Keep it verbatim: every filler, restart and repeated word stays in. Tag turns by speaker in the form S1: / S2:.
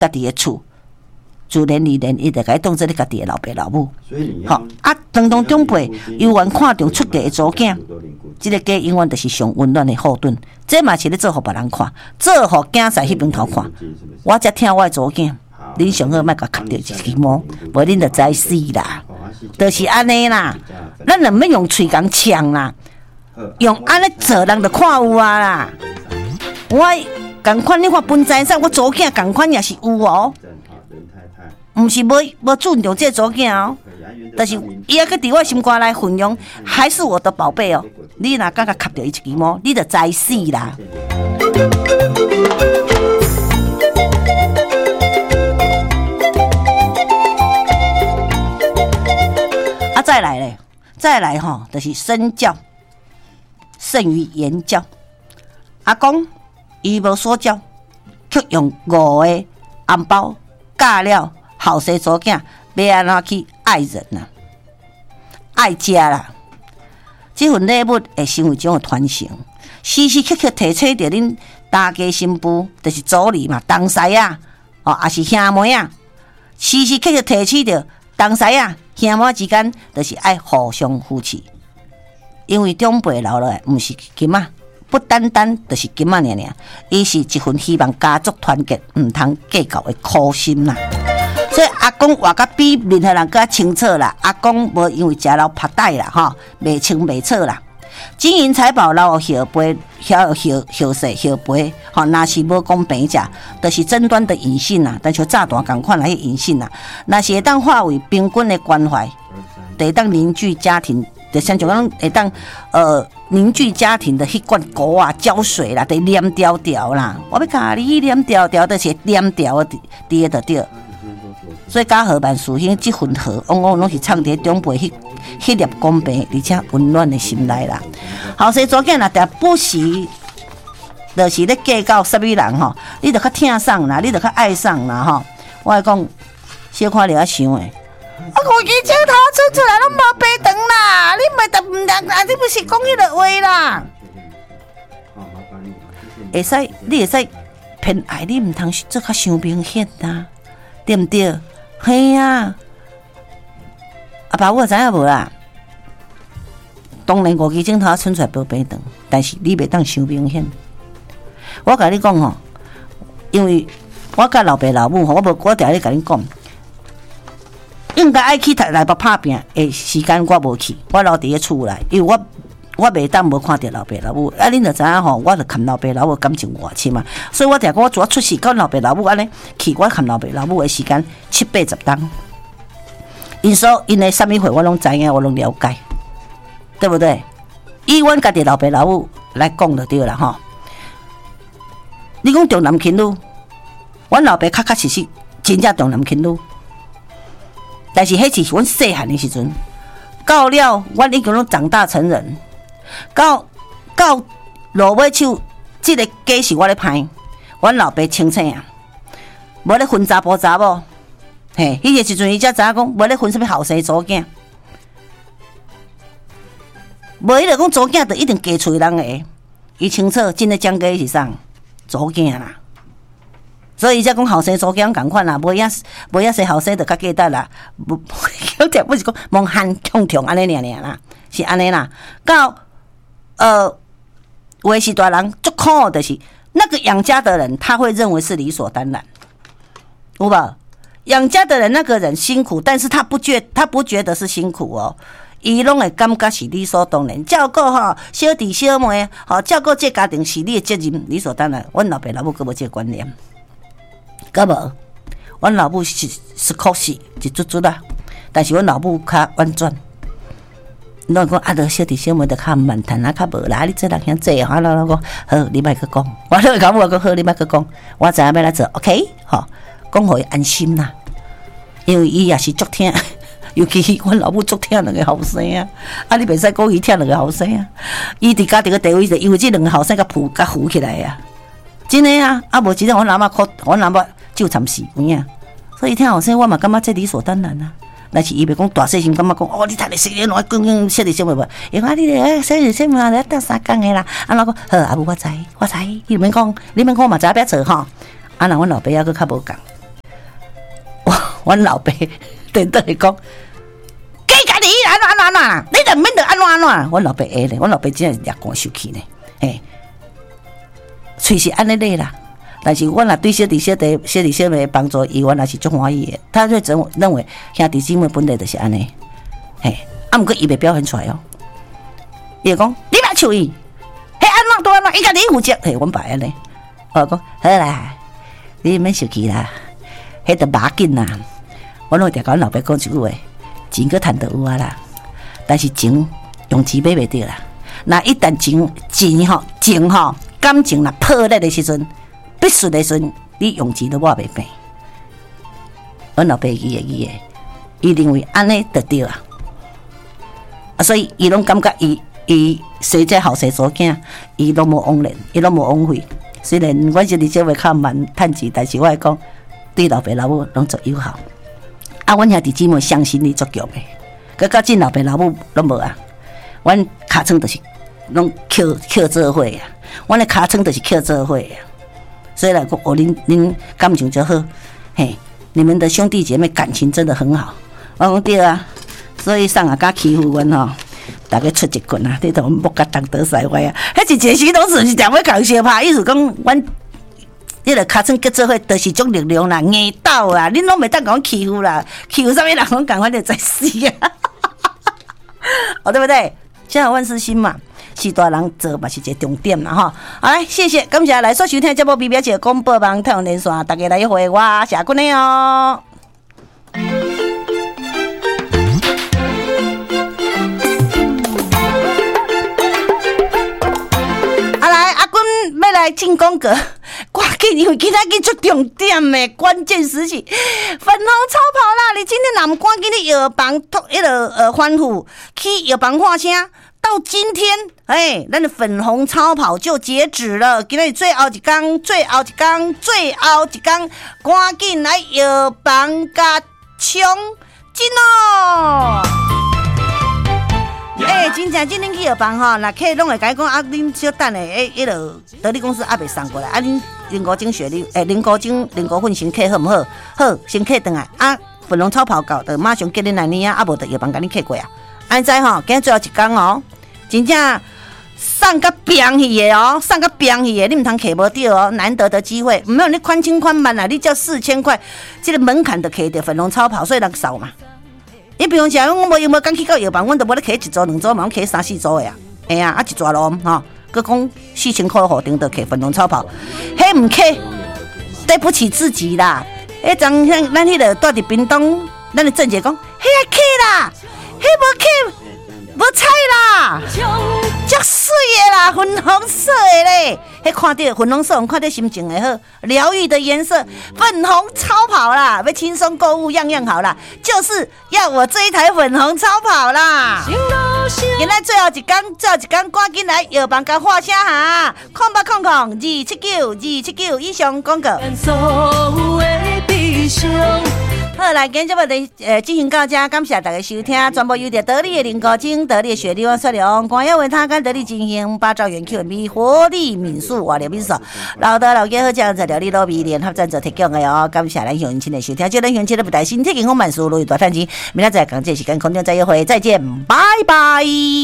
S1: 家己的厝，自然而然伊就该当做你家己的老爸老母。好啊，当当长辈有缘看中出嫁的祖囝，这个家永远就是上温暖的后盾。这嘛是咧做互别人看，做互囝婿迄边头看。我才听我的祖囝，恁上好莫甲磕着一支毛，无恁就知死啦。就是安尼啦，咱就免用喙讲呛啦，用安尼做人就看有啊啦。我共款你看分财产，我祖囝共款也是有哦。毋是无无尊重这个祖囝哦，但是伊还伫我心肝内分享，还是我的宝贝哦。你若敢甲磕着伊一支毛，你就知死啦。啊，再来咧，再来吼，就是身教胜于言教。阿公伊无所教，却用五个红包教了后生祖囝要安怎去爱人啊，爱家啦。这份礼物会成为一种传承，时时刻刻提醒着恁大家新妇，就是祖儿嘛，东婿啊，哦，也是兄妹啊，时时刻刻提醒着东婿啊、兄妹之间，就是爱互相扶持。因为长辈留落来，毋是金仔，不单单就是金仔尔尔，伊是一份希望家族团结，毋通计较的苦心啦。所以阿公话甲比任何人更清楚啦。阿公无因为食老拍带啦，吼，袂清袂错啦。金银财宝老有后辈，晓有后后世后辈，吼，若是无公平者，就是争端的隐性啦。但像炸弹共款来去隐性啦。若是会当化为平均的关怀，就会当凝聚家庭，就像像讲会当呃凝聚家庭的迄罐膏啊、胶水啦，得黏条条啦。我要教你黏条条，就是黏条的滴的对。所以家和万事兴，这份和往往拢是藏伫长辈迄迄粒公平而且温暖的心内啦。后生祖囝若定不时，就是咧计较什么人吼，你着较疼送啦，你着较爱送啦吼。我来讲，小看了想诶，啊，我以前头出出来拢无白长啦，你咪得毋得啊？你不是讲迄个话啦？会使，你会使偏爱你，毋通做较伤明显啦，对毋对？嘿啊，阿爸，我知影无啦。当然，五支镜头伸出来无平等，但是你袂当伤明显。我甲你讲吼，因为我甲老爸老母吼，我无我定咧甲你讲，应该爱去台北拍拼的时间我无去，我留伫咧厝内，因为我我袂当无看到老爸老母。啊，恁就知影吼，我就看老爸老母感情偌深嘛，所以我定讲我主要出世跟老爸老母安尼去，我看老爸老母的时间七八十当。因所因的什么货我拢知影，我拢了解，对不对？以阮家己老爸老母来讲就对啦吼。你讲重男轻女，阮老爸确确实实真正重男轻女，但是迄是阮细汉的时阵，到了阮已经拢长大成人，到到落尾手，这个家是我咧歹，阮老爸清醒啊，无咧分查甫查某。嘿，迄个时阵伊才知影讲，无咧分什么后生祖囝，无伊就讲祖囝就一定嫁厝人个，伊清楚真诶蒋家是啥祖囝啦，所以伊才讲后生祖囝共款啦，无影无影生后生就较简单啦，无有点不是讲蒙汉通通安尼尔尔啦，是安尼啦。到呃，有诶是大人足苦，就是那个养家的人，他会认为是理所当然，有无？养家的人那个人辛苦，但是他不觉他不觉得是辛苦哦，伊拢会感觉是理所当然。照顾吼小弟小妹，吼照顾这家庭是你的责任，理所当然。阮老爸老母佫无这个观念，佫无。阮老母是是苦死，是足足啦，但是阮老母较婉转。拢讲啊，着小弟小妹着较慢谈啊，较无啦。你这人兄做啊，老老讲好，你莫去讲。我老甲我讲好，你莫去讲。我知影要来做 ，OK， 吼。讲互伊安心啦，因为伊也是足疼，尤其阮老母足疼两个后生啊。啊，你袂使讲伊疼两个后生啊，伊伫家己个地位就因为这两个后生甲扶甲扶起来啊，真诶啊！啊，无真正阮阿嬷靠，阮阿嬷就惨死有影。所以疼后生我嘛感觉这理所当然啊。但是伊袂讲大细心感觉讲哦，你睇你细个，我讲讲小弟小妹无，伊讲你咧小弟小妹咧等三工个啦。啊，我讲好，阿母我知我知，你免讲，你免讲嘛知影要做吼。啊，若阮老爸还佫较无共。 阮老爸电倒来讲，家家己安怎安怎安怎啦，你就免得安怎安怎。阮老爸会咧，阮老爸真系热肝受气呢，嘿，喙是安尼咧啦。但是我若对小弟小弟小弟小妹帮助伊，我也是足欢喜的。他就认为认为兄弟姊妹本来就是安尼，嘿，啊，毋过伊袂表现出来哦。伊讲你莫笑伊，迄安怎都安怎，伊家己负责。嘿，阮爸安尼，我讲好啦，你免生气啦，迄著马紧啦。我拢会定甲阮老爸讲一句话，钱佫趁得有啊啦，但是情用钱买袂着啦。那一旦情钱吼情吼感情若破裂的时阵。必须的时阵，你用钱都抹袂平。阮老爸记会记诶，伊认为安尼就对啊，啊，所以伊拢感觉伊伊生这后生做囝，伊拢无枉然，伊拢无枉费。虽然阮是伫小妹较慢趁钱，但是我会讲对老爸老母拢足友好。啊，阮兄弟姊妹相信你足强诶，佮到进老爸老母拢无啊。阮尻川就是拢扣扣做伙啊，阮诶尻川就是扣做伙啊。所以来讲，哦，恁恁感情就好，嘿，你们的兄弟姐妹感情真的很好。我讲对啊，所以上啊敢欺负阮吼，大家出一棍啊，你都莫甲当得使坏啊。迄是一个时都是是点要共相拍，意思讲阮迄个尻川结做伙，就是种力量啦，硬斗啊，恁拢袂当甲阮欺负啦，欺负啥物人，阮共款就在死啊，哦，对不对？家有万事兴嘛。是大人做嘛是一个重点啦吼，好来，谢谢，感谢来所收听节目，比表姐广播网太阳连线，大家来回我下过年哦。啊来，阿君要来进广告，赶紧，因为今仔日出重点的关键时期，粉红超跑啦！你今天若唔赶紧去药房托迄个呃欢呼去药房看声。到今天，哎，咱的粉红超跑就截止了。今日最后一天，最后一天，最后一天，赶紧来药房甲冲进哦！哎、欸，真正今天去药房吼，那客拢会甲伊讲啊，恁小等诶，诶，迄落德利公司还袂送过来，啊，恁零高精血哩，诶，零高精零高粉先客好毋好？好，先客转来啊，粉红超跑到，就马上叫恁来领啊，啊无就药房甲恁客过啊。安知吼，今日最后一天哦，真正送个扁去的哦，送个扁去的，你唔通摕无到哦，难得的机会，没有你宽轻宽慢啊，你叫四千块，这个门槛就摕到粉红超跑，所以人少嘛。你比如讲，我无有无刚去到药房，阮都无咧摕一组两组嘛，我摕三四组的啊，哎呀，啊一抓咯吼，佮讲四千块户顶就摕粉红超跑，迄唔摕，对不起自己啦。迄张像咱迄个住伫屏东，咱的郑姐讲，迄个摕啦。迄无去，无彩啦，足水的啦，粉红色的嘞。迄看到粉红色，看到心情会好，疗愈的颜色，粉红超跑啦，要轻松购物，样样好啦，就是要我这一台粉红超跑啦。今仔最后一天，最后一天，赶紧来药房甲画声哈，空八空空二七九二七九以上广告。好，来，今日节目的呃进行到这，感谢大家收听。全部由着得力的林高精、得力的雪莉王雪龙、光耀为他跟得力进行八兆元 Q M B 活力民宿瓦料民宿，老德老家好这样子料理老米联合赞助提供的哦。感谢咱乡亲的收听，就咱乡亲的不带心，提供我满书录大赚钱。明仔载讲这时间空中再约会，再见，拜拜。